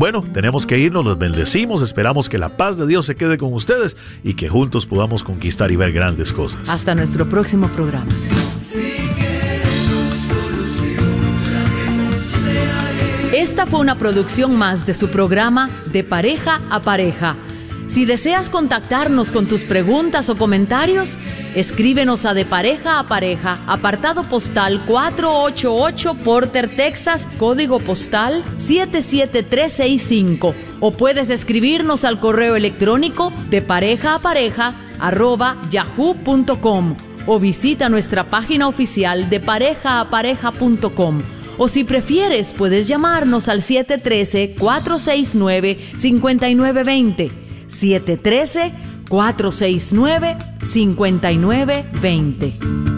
Bueno, tenemos que irnos, los bendecimos, esperamos que la paz de Dios se quede con ustedes y que juntos podamos conquistar y ver grandes cosas. Hasta nuestro próximo programa. Esta fue una producción más de su programa De Pareja a Pareja. Si deseas contactarnos con tus preguntas o comentarios, escríbenos a De Pareja a Pareja, apartado postal 488 Porter, Texas, código postal 77365. O puedes escribirnos al correo electrónico deparejaapareja@yahoo.com o visita nuestra página oficial deparejaapareja.com. O si prefieres, puedes llamarnos al 713-469-5920. 713-469-5920.